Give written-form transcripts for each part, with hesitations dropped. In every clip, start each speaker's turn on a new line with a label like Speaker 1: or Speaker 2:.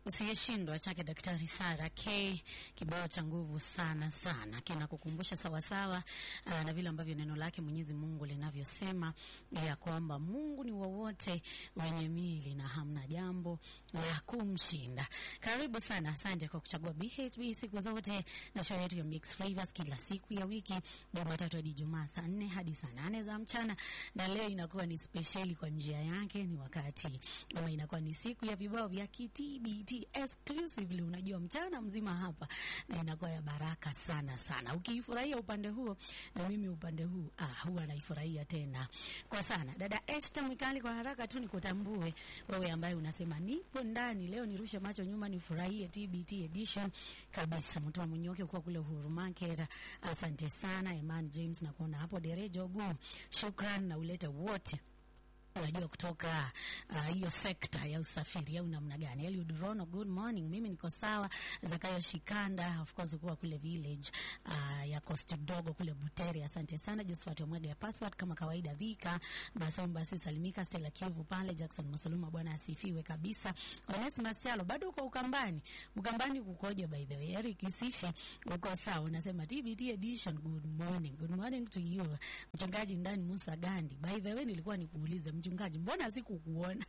Speaker 1: Usiyeshindwa chake Daktari Sara K, kibao cha nguvu sana sana, kinakukumbusha sawa sawa na vile ambavyo neno lake Mwenyezi Mungu linavyosema ya kwamba Mungu ni wowote wenye mili na hamna jambo la kumshinda. Karibu sana, asante kwa kuchagua BHB siku zote na show yetu ya Mix Flavors kila siku ya wiki, Jumatatu hadi Ijumaa saa 4 hadi saa 8 za mchana, na leo inakuwa ni speciali kwa njia yake, ni wakati ama inakuwa ni siku ya vibao vya KTBT exclusively, unajua mchana mzima hapa, na inakuwa ya baraka sana sana. Ukiifurahia upande huo na mimi upande huu, huwa naifurahia tena kwa sana. Dada Esther Mwikali, kwa haraka tu nikutambue wewe ambaye unasema nipo ndani leo, nirushe macho nyuma nifurahie TBT edition kabisa. Mtu wa Munyoke kwa kule Uhuru Market, asante sana. Eman James na kuona hapo, Derejo Gu, shukran na ulete wote unajua kutoka hiyo sekta ya usafiri au namna gani. Eliud Rono, good morning, mimi niko sawa. Zakayo Shikanda, of course kuwa kule village ya Coast Dogo kule Butere, asante sana. Josephat Omega ya password kama kawaida Vika basi usalimika. Stella Kivu pale, Jackson Musaluma, bwana asifiwe kabisa. Onesmus Chalo, bado uko Ukambani kukoje by the way? Eric Isishi, uko sawa, unasema TBT edition, good morning to you. Mchungaji ndani Musa Gandi, by the way nilikuwa nikuulize mchungaji, mbona sikukuona?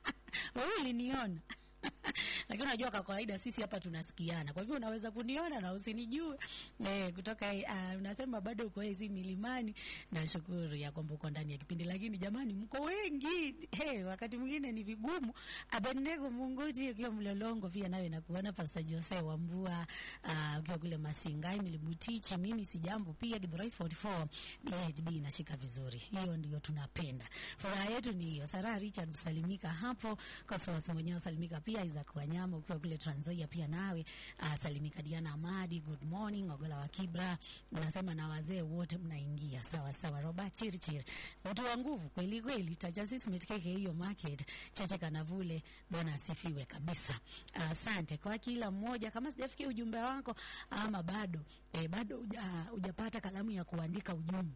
Speaker 1: Wewe uliniona. Lakini unajua kwa kawaida sisi hapa tunasikiana, kwa hivyo unaweza kuniona na usinijue. Kutoka unasema bado uko hizi milimani, na shukuru ya kwamba uko ndani ya kipindi. Lakini jamani, mko wengi, wakati mwingine ni vigumu. Abenego Munguji ukiwa Mlolongo pia nawe nakuona. Pastor Jose wa Mbua ukiwa kule Masingai Milibutichi, mimi si jambo pia. Githurai 44 BHB inashika vizuri, hiyo ndio tunapenda. Furaha yetu ni hiyo. Sarah Richard usalimika hapo, Cosmos mwenyewe usalimika pia. Isaac Wanyama ukiwa kule Trans Nzoia pia nawe salimika. Diana Amadi, good morning. Ogola wa Kibra unasema na wazee wote mnaingia sawa sawa. Robert Chirichiri, watu wa nguvu kweli kweli. Tajasisi metikeke hiyo market Chache Kanavule, bwana asifiwe kabisa. Asante kwa kila mmoja. Kama sijafikia ujumbe wako ama bado hujapata kalamu ya kuandika ujumbe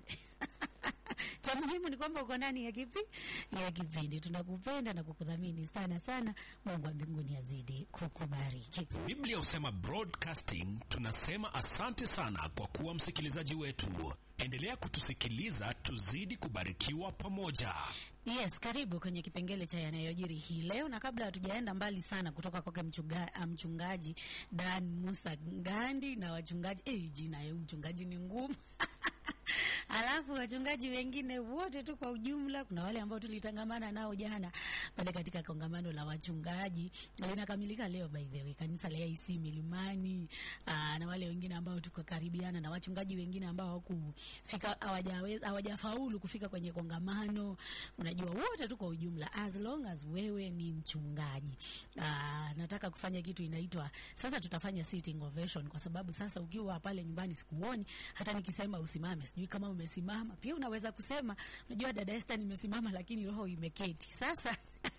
Speaker 1: cha muhimu ni kwamba uko ndani ya kipindi. Tunakupenda na kukudhamini sana sana. Mungu wa mbinguni azidi kukubariki.
Speaker 2: Biblia husema broadcasting, tunasema asante sana kwa kuwa msikilizaji wetu. Endelea kutusikiliza, tuzidi kubarikiwa pamoja.
Speaker 1: Yes, karibu kwenye kipengele cha yanayojiri hii leo, na kabla hatujaenda mbali sana kutoka kwake mchungaji Dan Musa Gandi na wachungaji jina ya mchungaji ni ngumu alafu wachungaji wengine wote tu kwa ujumla. Kuna wale ambao tulitangamana nao jana pale katika kongamano la wachungaji, linakamilika leo by the way, kanisa la AIC Milimani, na wale wengine ambao tuko karibiana na wachungaji wengine ambao hawakufika, hawajafaulu kufika kwenye kongamano. Unajua wote tu kwa ujumla, as long as wewe ni mchungaji, nataka kufanya kitu inaitwa sasa tutafanya sitting ovation, kwa sababu sasa ukiwa pale nyumbani sikuoni, hata nikisema usimame sijui kama umesimama. Pia unaweza kusema unajua dada Esther nimesimama lakini roho imeketi. Sasa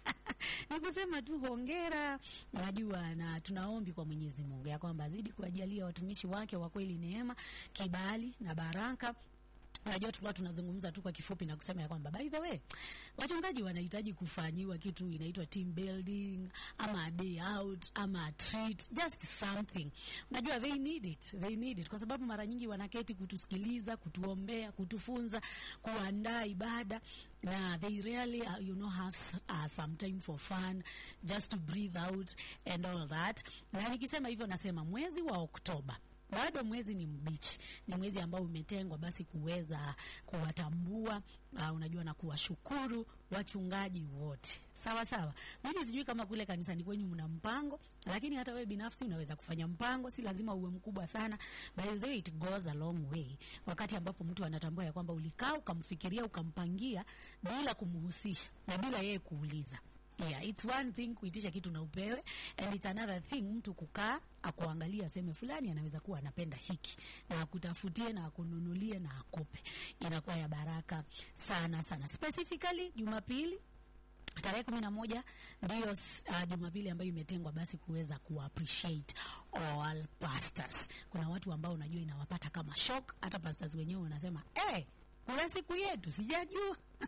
Speaker 1: ni kusema tu hongera, unajua, na tunaombi kwa Mwenyezi Mungu ya kwamba azidi kuwajalia watumishi wake wa kweli neema, kibali na baraka. Unajua tulikuwa tunazungumza tu kwa kifupi na kusema ya kwamba by the way wachungaji wanahitaji kufanyiwa kitu inaitwa team building ama a day out ama a treat, just something. Unajua they need it kwa sababu mara nyingi wanaketi kutusikiliza, kutuombea, kutufunza, kuandaa ibada, na they really have some time for fun, just to breathe out and all that. Na nikisema hivyo nasema mwezi wa Oktoba bado mwezi ni mbichi, ni mwezi ambao umetengwa basi kuweza kuwatambua, unajua, na kuwashukuru wachungaji wote. Sawa sawa. Mimi sijui kama kule kanisani kwenyu mna mpango, lakini hata wewe binafsi unaweza kufanya mpango, si lazima uwe mkubwa sana. By the way, it goes a long way wakati ambapo mtu anatambua ya kwamba ulikaa ukamfikiria ukampangia bila kumhusisha na bila yeye kuuliza. Yeah, it's one thing kuitisha kitu na upewe, and it's another thing mtu kukaa akuangalia sema fulani anaweza kuwa anapenda hiki na akutafutie na akununulie na akupe. Inakuwa ya baraka sana sana. Specifically Jumapili tarehe 11 ndio Jumapili ambayo imetengwa basi kuweza kuappreciate all pastors. Kuna watu ambao unajua inawapata kama shock, hata pastors wenyewe wanasema kuna siku yetu sijajua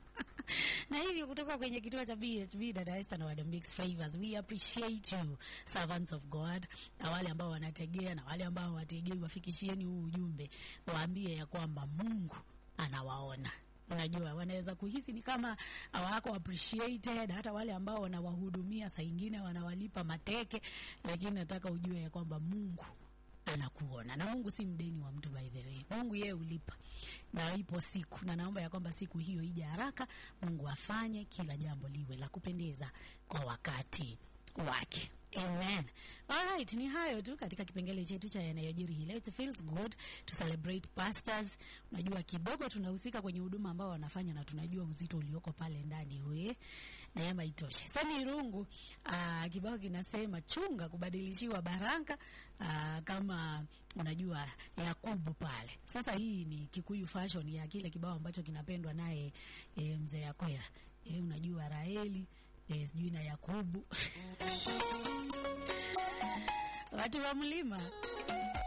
Speaker 1: Na hivyo kutoka kwenye kituo cha BHB dada Esther na Wada Mix Flavors, we appreciate you servants of God, na wale ambao wanategea na wale ambao wategei, wafikishieni huu ujumbe, waambie ya kwamba Mungu anawaona. Unajua wanaweza kuhisi ni kama hawako appreciated, hata wale ambao wanawahudumia saa nyingine wanawalipa mateke, lakini nataka ujue ya kwamba Mungu anakuona, na Mungu si mdeni wa mtu, by the way. Mungu yeye ulipa, na ipo siku, na naomba ya kwamba siku hiyo ije haraka. Mungu afanye kila jambo liwe la kupendeza kwa wakati wake. Amen. Alright, ni hayo tu katika kipengele chetu cha yanayojiri hii leo. It feels good to celebrate pastors. Unajua kidogo tunahusika kwenye huduma ambao wanafanya, na tunajua uzito ulioko pale ndani. Neema itoshe. Sasa Irungu kibao kinasema chunga kubadilishiwa baraka, kama unajua Yakubu pale. Sasa hii ni Kikuyu fashion ya kile kibao ambacho kinapendwa naye mzee Yakwera. Unajua Raheli sijui na Yakubu watu wa mlima